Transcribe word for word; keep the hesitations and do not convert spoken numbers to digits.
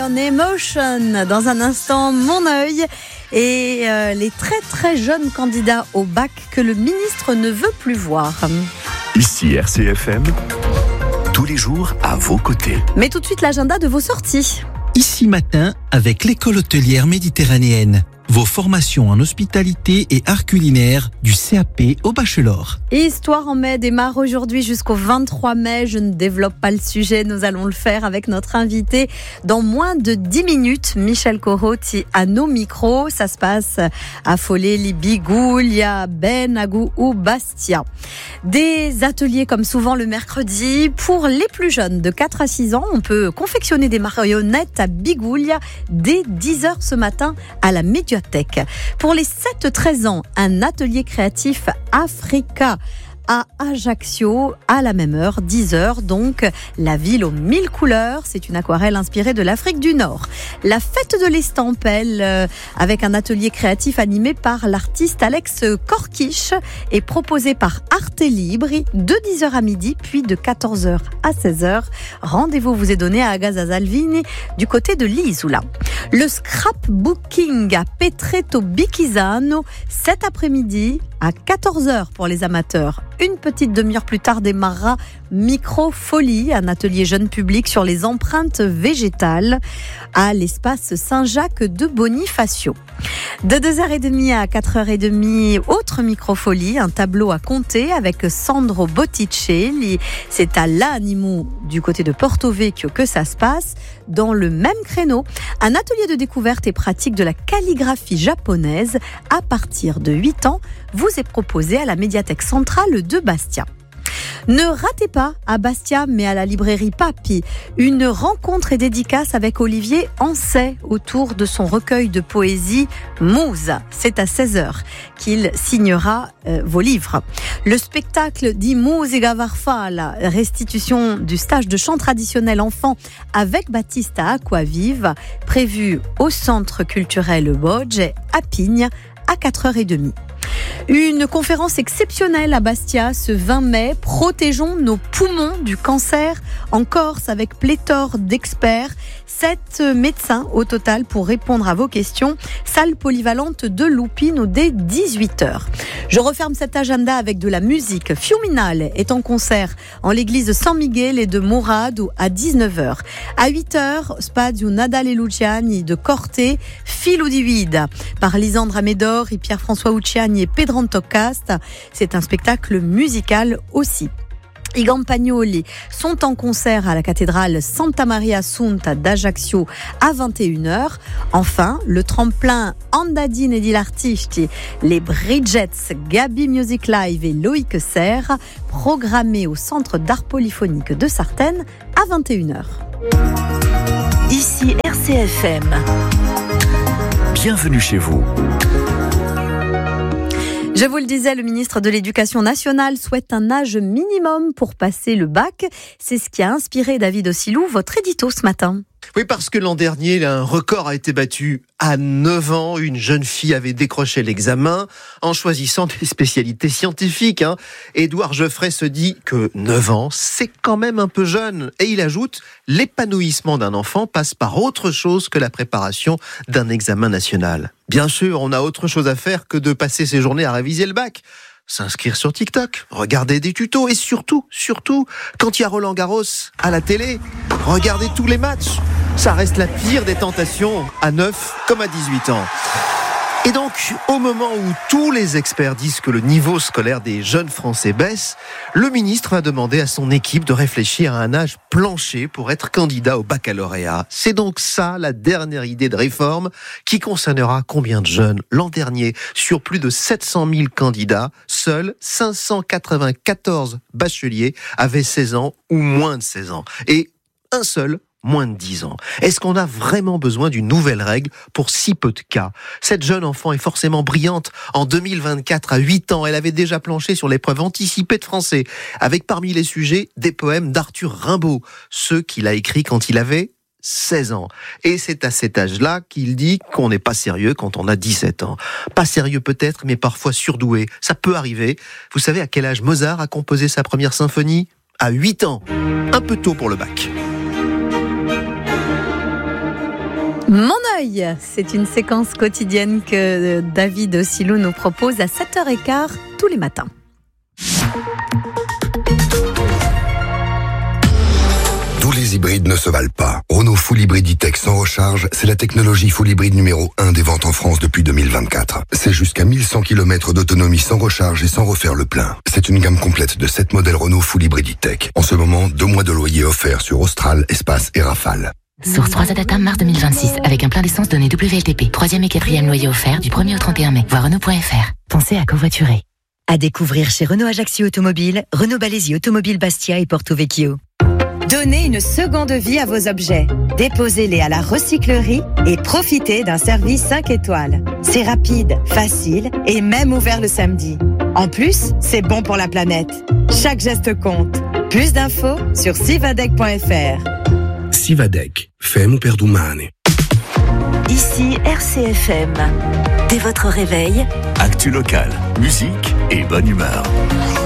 on Emotion. Dans un instant, mon œil et euh, les très très jeunes candidats au bac que le ministre ne veut plus voir. Ici R C F M, tous les jours à vos côtés. Mais tout de suite l'agenda de vos sorties. Ici matin avec l'école hôtelière méditerranéenne. Vos formations en hospitalité et art culinaire du C A P au bachelor. Histoire en mai démarre aujourd'hui jusqu'au vingt-trois mai. Je ne développe pas le sujet, nous allons le faire avec notre invité dans moins de dix minutes. Michel Corotti à nos micros. Ça se passe à Follet, Bigoulia, Ben, Agou ou Bastia. Des ateliers comme souvent le mercredi. Pour les plus jeunes de quatre à six ans, on peut confectionner des marionnettes à Bigoulia dès dix heures ce matin à la médiathèque. Pour les sept à treize ans, un atelier créatif Africa à Ajaccio à la même heure, dix heures donc, la ville aux mille couleurs. C'est une aquarelle inspirée de l'Afrique du Nord. La fête de l'Estampelle euh, avec un atelier créatif animé par l'artiste Alex Corquiche est proposé par Arte Libri de dix heures à midi puis de quatorze heures à seize heures. Rendez-vous vous est donné à Agaza Salvini du côté de l'Isola. Le scrapbooking à Petreto Bichisano cet après-midi à quatorze heures pour les amateurs. Une petite demi-heure plus tard démarrera Microfolie, un atelier jeune public sur les empreintes végétales à l'espace Saint-Jacques de Bonifacio. De deux heures trente à quatre heures trente, autre Microfolie, un tableau à compter avec Sandro Botticelli. C'est à l'Animou du côté de Porto Vecchio que ça se passe. Dans le même créneau, un atelier de découverte et pratique de la calligraphie japonaise à partir de huit ans vous est proposé à la médiathèque centrale de Bastia. Ne ratez pas à Bastia, mais à la librairie Papi, une rencontre et dédicace avec Olivier Ancet autour de son recueil de poésie Muse. C'est à seize heures qu'il signera euh, vos livres. Le spectacle dit Musica Varfala, restitution du stage de chant traditionnel enfant avec Baptiste à Aquavive, prévu au Centre culturel Bodge à Pigne à quatre heures trente. Une conférence exceptionnelle à Bastia ce vingt mai. Protégeons nos poumons du cancer en Corse avec pléthore d'experts. Sept médecins au total pour répondre à vos questions. Salle polyvalente de Lupino dès dix-huit heures. Je referme cet agenda avec de la musique. Fiuminale est en concert en l'église de San Miguel et de Morado à dix-neuf heures. À huit heures, Spadio Nadal et Luciani de Corté, Filo di Vida par Lisandra Medor et Pierre-François Ucciani et Pedranto Cast. C'est un spectacle musical aussi. I Campagnoli sont en concert à la cathédrale Santa Maria Assunta d'Ajaccio à vingt et une heures. Enfin, le tremplin Andadine di l'Artisti, les Bridgets, Gabi Music Live et Loïc Serre, programmés au Centre d'Art Polyphonique de Sartène à vingt et une heures. Ici R C F M. Bienvenue chez vous. Je vous le disais, le ministre de l'Éducation nationale souhaite un âge minimum pour passer le bac. C'est ce qui a inspiré David Ossilou, votre édito ce matin. Oui, parce que l'an dernier, un record a été battu. À neuf ans, une jeune fille avait décroché l'examen en choisissant des spécialités scientifiques. Hein. Édouard Geoffrey se dit que neuf ans, c'est quand même un peu jeune. Et il ajoute, l'épanouissement d'un enfant passe par autre chose que la préparation d'un examen national. Bien sûr, on a autre chose à faire que de passer ses journées à réviser le bac. S'inscrire sur TikTok, regarder des tutos et surtout, surtout, quand il y a Roland Garros à la télé, regarder tous les matchs. Ça reste la pire des tentations à neuf comme à dix-huit ans. Et donc, au moment où tous les experts disent que le niveau scolaire des jeunes Français baisse, le ministre va demander à son équipe de réfléchir à un âge plancher pour être candidat au baccalauréat. C'est donc ça, la dernière idée de réforme, qui concernera combien de jeunes ? L'an dernier, sur plus de sept cent mille candidats, seuls cinq cent quatre-vingt-quatorze bacheliers avaient seize ans ou moins de seize ans. Et un seul moins de dix ans. Est-ce qu'on a vraiment besoin d'une nouvelle règle pour si peu de cas ? Cette jeune enfant est forcément brillante. En deux mille vingt-quatre, à huit ans, elle avait déjà planché sur l'épreuve anticipée de français, avec parmi les sujets des poèmes d'Arthur Rimbaud, ceux qu'il a écrits quand il avait seize ans. Et c'est à cet âge-là qu'il dit qu'on n'est pas sérieux quand on a dix-sept ans. Pas sérieux peut-être, mais parfois surdoué. Ça peut arriver. Vous savez à quel âge Mozart a composé sa première symphonie ? À huit ans. Un peu tôt pour le bac. Mon œil, c'est une séquence quotidienne que David Ossilou nous propose à sept heures quinze tous les matins. Tous les hybrides ne se valent pas. Renault Full Hybrid E-Tech sans recharge, c'est la technologie full hybride numéro un des ventes en France depuis deux mille vingt-quatre. C'est jusqu'à mille cent kilomètres d'autonomie sans recharge et sans refaire le plein. C'est une gamme complète de sept modèles Renault Full Hybrid E-Tech. En ce moment, deux mois de loyer offerts sur Austral, Espace et Rafale. Source trois à data mars deux mille vingt-six, avec un plein d'essence donné W L T P. Troisième et quatrième loyer offert du premier au trente et un mai. Voir Renault point F R. Pensez à covoiturer. À découvrir chez Renault Ajaccio Automobile, Renault Balesi Automobile Bastia et Porto Vecchio. Donnez une seconde vie à vos objets. Déposez-les à la recyclerie et profitez d'un service cinq étoiles. C'est rapide, facile et même ouvert le samedi. En plus, c'est bon pour la planète. Chaque geste compte. Plus d'infos sur sivadec point F R. Sivadec, femme per domani. Ici R C F M. Dès votre réveil, Actu local, musique et bonne humeur.